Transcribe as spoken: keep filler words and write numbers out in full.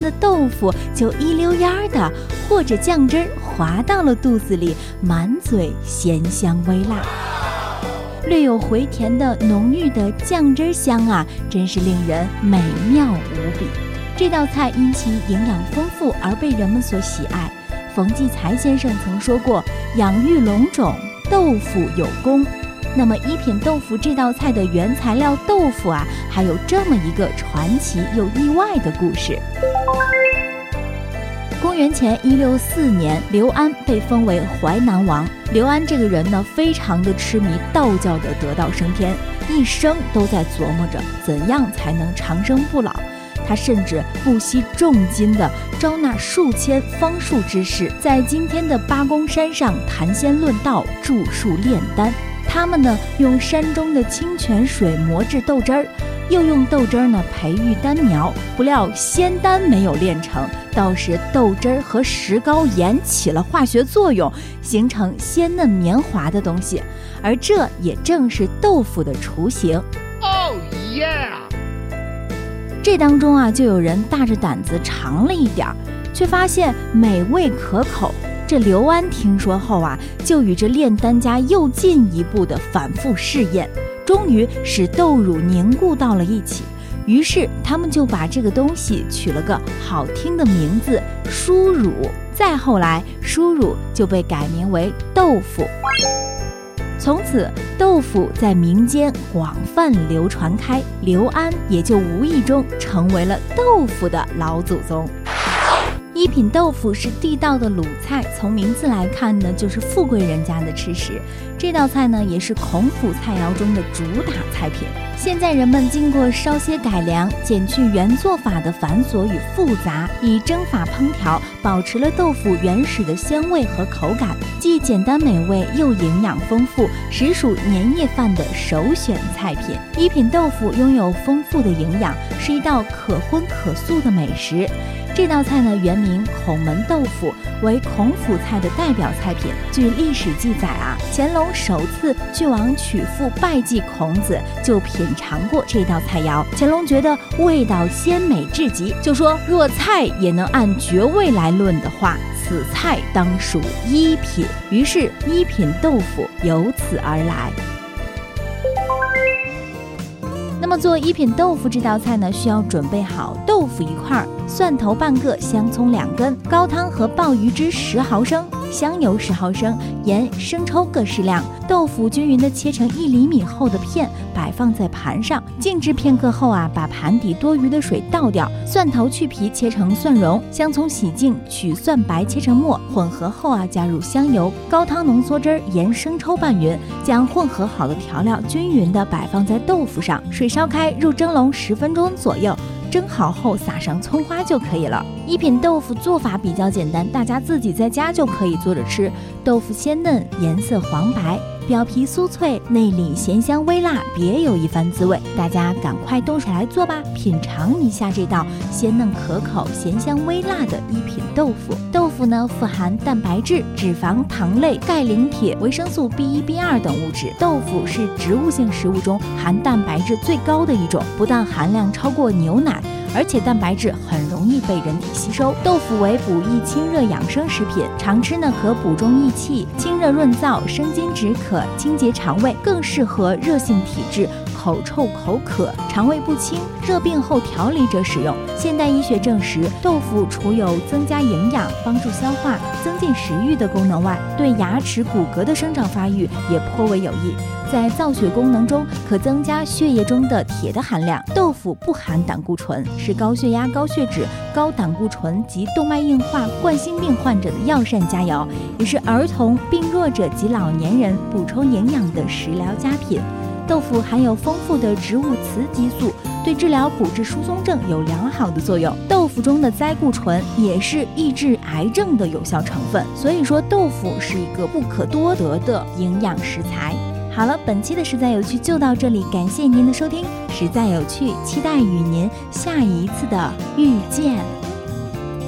的豆腐就一溜烟儿的或者酱汁儿滑到了肚子里，满嘴咸香微辣，略有回甜的浓郁的酱汁香啊，真是令人美妙无比。这道菜因其营养丰富而被人们所喜爱。冯骥才先生曾说过，养育龙种，豆腐有功。那么一品豆腐这道菜的原材料豆腐啊，还有这么一个传奇又意外的故事。公元前一六四年，刘安被封为淮南王。刘安这个人呢，非常的痴迷道教的得道升天，一生都在琢磨着怎样才能长生不老。他甚至不惜重金的招纳数千方术之士，在今天的八公山上谈仙论道，著述炼丹。他们呢，用山中的清泉水磨制豆汁儿，又用豆汁儿呢培育丹苗。不料仙丹没有炼成，倒是豆汁儿和石膏盐起了化学作用，形成鲜嫩绵滑的东西。而这也正是豆腐的雏形。 Oh yeah！ 这当中啊，就有人大着胆子尝了一点儿，却发现美味可口。这刘安听说后啊，就与这炼丹家又进一步的反复试验，终于使豆乳凝固到了一起。于是他们就把这个东西取了个好听的名字——酥乳。再后来，酥乳就被改名为豆腐。从此豆腐在民间广泛流传开，刘安也就无意中成为了豆腐的老祖宗。一品豆腐是地道的鲁菜，从名字来看呢，就是富贵人家的吃食。这道菜呢，也是孔府菜肴中的主打菜品。现在人们经过稍些改良，减去原做法的繁琐与复杂，以蒸法烹调，保持了豆腐原始的香味和口感，既简单美味又营养丰富，实属年夜饭的首选菜品。一品豆腐拥有丰富的营养，是一道可荤可素的美食。这道菜呢，原名孔门豆腐，为孔府菜的代表菜品。据历史记载啊，乾隆首次去往曲阜拜祭孔子，就品尝过这道菜肴。乾隆觉得味道鲜美至极，就说若菜也能按爵位来论的话，此菜当属一品。于是一品豆腐由此而来。那么做一品豆腐这道菜呢，需要准备好豆腐一块，蒜头半个，香葱两根，高汤和鲍鱼汁十毫升，香油十毫升，盐、生抽各适量。豆腐均匀的切成一厘米厚的片，摆放在盘上，静置片刻后啊，把盘底多余的水倒掉，蒜头去皮切成蒜蓉，香葱洗净，取蒜白切成末，混合后啊，加入香油、高汤浓缩汁、盐、生抽拌匀，将混合好的调料均匀的摆放在豆腐上，水烧开，入蒸笼十分钟左右。蒸好后撒上葱花就可以了。一品豆腐做法比较简单，大家自己在家就可以做着吃。豆腐鲜嫩，颜色黄白，表皮酥脆，内里咸香微辣，别有一番滋味。大家赶快动手来做吧，品尝一下这道鲜嫩可口、咸香微辣的一品豆腐。豆腐呢，富含蛋白质、脂肪、糖类、钙、磷、铁、维生素 B 一、B 二 等物质。豆腐是植物性食物中含蛋白质最高的一种，不但含量超过牛奶，而且蛋白质很容易被人体吸收。豆腐为补益清热养生食品，常吃呢可补中益气、清热润燥、生津止渴、清洁肠胃，更适合热性体质、口臭口渴、肠胃不清、热病后调理者使用。现代医学证实，豆腐除有增加营养、帮助消化、增进食欲的功能外，对牙齿骨骼的生长发育也颇为有益。在造血功能中，可增加血液中的铁的含量。豆腐不含胆固醇，是高血压、高血脂、高胆固醇及动脉硬化、冠心病患者的药膳佳肴，也是儿童、病弱者及老年人补充营养的食疗佳品。豆腐含有丰富的植物雌激素，对治疗骨质疏松症有良好的作用。豆腐中的甾固醇也是抑制癌症的有效成分，所以说豆腐是一个不可多得的营养食材。好了，本期的实在有趣就到这里，感谢您的收听。实在有趣，期待与您下一次的遇见。